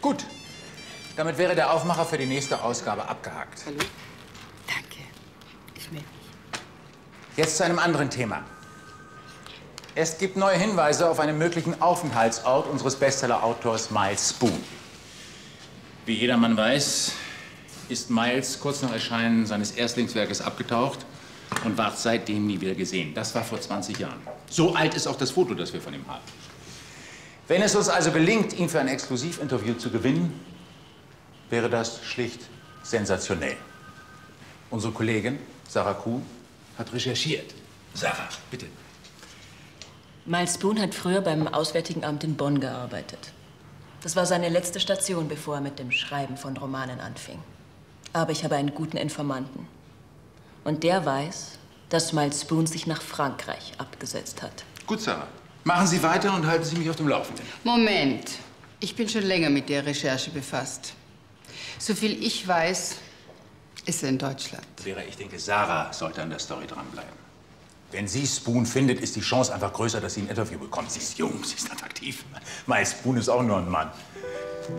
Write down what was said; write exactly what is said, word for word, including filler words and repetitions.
Gut. Damit wäre der Aufmacher für die nächste Ausgabe abgehakt. Hallo? Danke. Ich melde mich. Jetzt zu einem anderen Thema. Es gibt neue Hinweise auf einen möglichen Aufenthaltsort unseres Bestseller-Autors Miles Spoon. Wie jedermann weiß, ist Miles kurz nach Erscheinen seines Erstlingswerkes abgetaucht und ward seitdem nie wieder gesehen. Das war vor zwanzig Jahren. So alt ist auch das Foto, das wir von ihm haben. Wenn es uns also gelingt, ihn für ein Exklusivinterview zu gewinnen, wäre das schlicht sensationell. Unsere Kollegin, Sarah Kuhn, hat recherchiert. Sarah, bitte. Miles Spoon hat früher beim Auswärtigen Amt in Bonn gearbeitet. Das war seine letzte Station, bevor er mit dem Schreiben von Romanen anfing. Aber ich habe einen guten Informanten. Und der weiß, dass Miles Spoon sich nach Frankreich abgesetzt hat. Gut, Sarah. Machen Sie weiter und halten Sie mich auf dem Laufenden. Moment. Ich bin schon länger mit der Recherche befasst. Soviel ich weiß, ist er in Deutschland. Vera, ich denke, Sarah sollte an der Story dranbleiben. Wenn sie Spoon findet, ist die Chance einfach größer, dass sie ein Interview bekommt. Sie ist jung, sie ist attraktiv. Miles Spoon ist auch nur ein Mann.